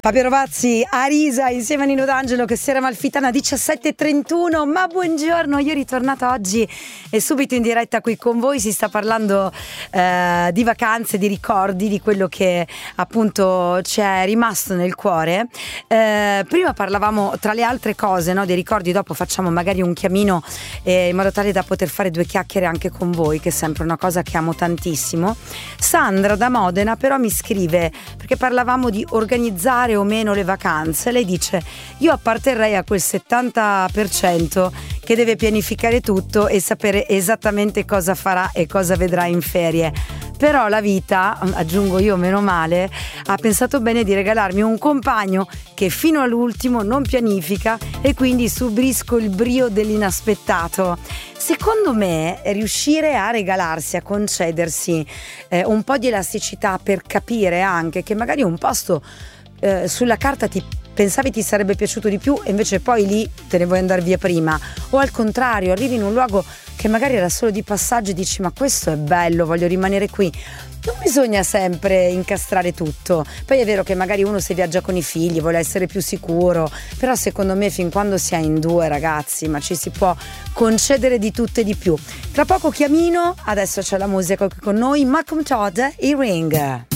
Fabio Rovazzi, Arisa insieme a Nino D'Angelo, che sera Amalfitana 17:31. Ma buongiorno, io ritornata oggi e subito in diretta qui con voi. Si sta parlando di vacanze, di ricordi, di quello che appunto ci è rimasto nel cuore. Prima parlavamo, tra le altre cose, no, dei ricordi. Dopo facciamo magari un chiamino in modo tale da poter fare due chiacchiere anche con voi, che è sempre una cosa che amo tantissimo. Sandra da Modena però mi scrive, perché parlavamo di organizzare o meno le vacanze. Lei dice: io apparterrei a quel 70% che deve pianificare tutto e sapere esattamente cosa farà e cosa vedrà in ferie. Però la vita, aggiungo io meno male, ha pensato bene di regalarmi un compagno che fino all'ultimo non pianifica e quindi subisco il brio dell'inaspettato. Secondo me riuscire a regalarsi, a concedersi un po' di elasticità per capire anche che magari un posto sulla carta pensavi ti sarebbe piaciuto di più e invece poi lì te ne vuoi andare via prima, o al contrario arrivi in un luogo che magari era solo di passaggio e dici: ma questo è bello, voglio rimanere qui. Non bisogna sempre incastrare tutto. Poi è vero che magari uno, se viaggia con i figli, vuole essere più sicuro, però secondo me fin quando si è in due, ragazzi, ma ci si può concedere di tutto e di più. Tra poco chiamino, adesso c'è la musica qui con noi, Malcolm Todd, i Ring.